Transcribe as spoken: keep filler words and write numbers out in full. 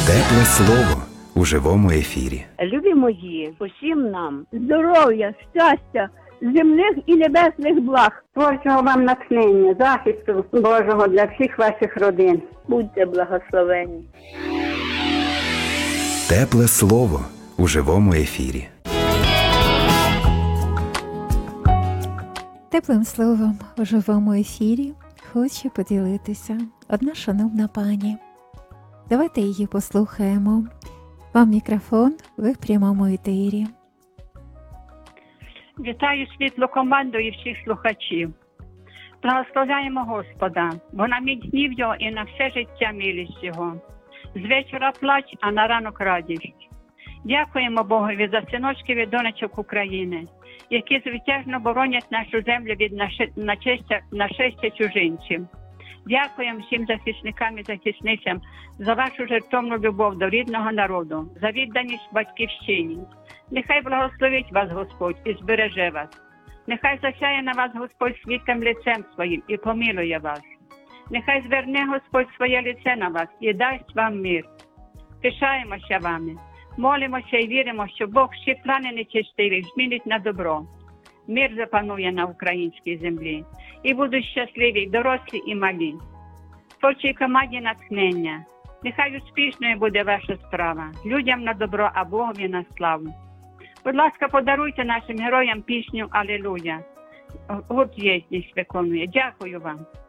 Тепле слово у живому ефірі. Любі мої, усім нам здоров'я, щастя, земних і небесних благ. Творчого вам натхнення, захисту Божого для всіх ваших родин. будьте благословені. Тепле слово у живому ефірі. Теплим словом у живому ефірі хочу поділитися одна шановна пані. Давайте її послухаємо. Вам мікрофон, ви в прямому етері. Вітаю світлу команду і всіх слухачів. Благословляємо Господа, бо на міцнів його і на все життя милість його. З вечора плач, а на ранок радість. Дякуємо Богові за синочків і донечок України, які звитяжно боронять нашу землю від нашестя, нашестя чужинців. Дякуємо всім захисникам і захисницям за вашу жертовну любов до рідного народу, за відданість батьківщині. Нехай благословить вас Господь і збереже вас. Нехай засяє на вас Господь світлим лицем своїм і помилує вас. Нехай зверне Господь своє лице на вас і дасть вам мир. Пишаємося вами, молимося і віримо, що Бог всі плани нечестивих змінить на добро. Мир запанує на українській землі. І будуть щасливі дорослі і малі. Творчій команді натхнення. Нехай успішною буде ваша справа. Людям на добро, а Богові на славу. Будь ласка, подаруйте нашим героям пісню «Алілуя». Гурт «Єдність» виконує. Дякую вам.